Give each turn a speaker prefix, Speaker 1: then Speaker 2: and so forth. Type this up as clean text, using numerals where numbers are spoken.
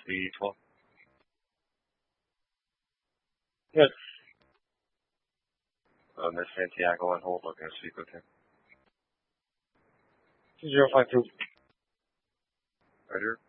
Speaker 1: 312.
Speaker 2: Yes.
Speaker 1: Miss Santiago on hold, looking to speak with him.
Speaker 2: 2052.
Speaker 1: Roger.